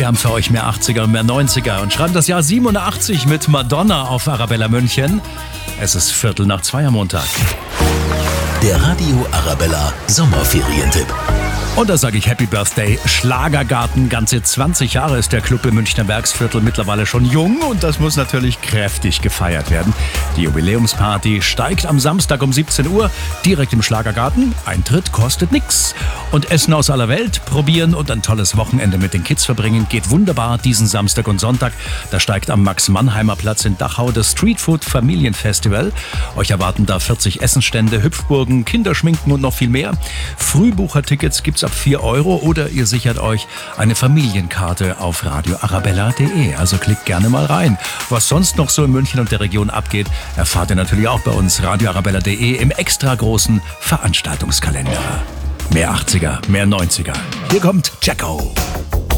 Wir haben für euch mehr 80er und mehr 90er und schreiben das Jahr 87 mit Madonna auf Arabella München. Es ist 1:15 am Montag. Der Radio Arabella Sommerferientipp. Und da sage ich Happy Birthday, Schlagergarten. Ganze 20 Jahre ist der Club im Münchner Werksviertel mittlerweile schon jung und das muss natürlich kräftig gefeiert werden. Die Jubiläumsparty steigt am Samstag um 17 Uhr direkt im Schlagergarten. Eintritt kostet nix. Und Essen aus aller Welt probieren und ein tolles Wochenende mit den Kids verbringen geht wunderbar diesen Samstag und Sonntag. Da steigt am Max-Mannheimer-Platz in Dachau das Streetfood-Familienfestival. Euch erwarten da 40 Essensstände, Hüpfburgen, Kinderschminken und noch viel mehr. Frühbuchertickets gibt's ab 4 € oder ihr sichert euch eine Familienkarte auf radioarabella.de. Also klickt gerne mal rein. Was sonst noch so in München und der Region abgeht, erfahrt ihr natürlich auch bei uns radioarabella.de im extra großen Veranstaltungskalender. Mehr 80er, mehr 90er. Hier kommt Jacko.